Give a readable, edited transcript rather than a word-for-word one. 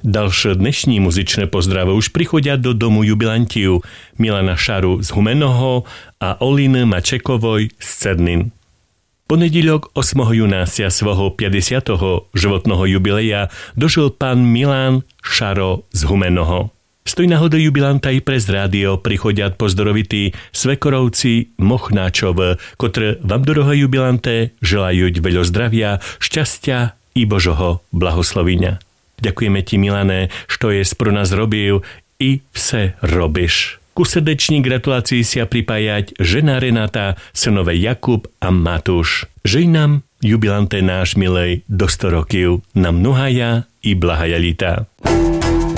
Ďalšie dnešní muzičné pozdrave už prichodia do domu jubilantiu Milana Šaru z Humenoho a Oliny Mačekovoj z Cernin. Ponedíľok 8. júna svojho 50. životného jubileja dožil pán Milan Šaro z Humenoho. Stojí náhodou jubilanta i prez rádio prichodia pozdorovití svekorovci Mochnáčov, ktoré vám doroho jubilante želajú veľa zdravia, šťastia i Božoho blahosloviňa. Ďakujeme ti, Milane, što je pro nás robil i vse robiš. Ku srdečný gratulácii sa pripájať žena Renata, synové Jakub a Matúš. Žej nám, jubilante náš milej, do 100 rokov, na mnohaja i blahaja lita.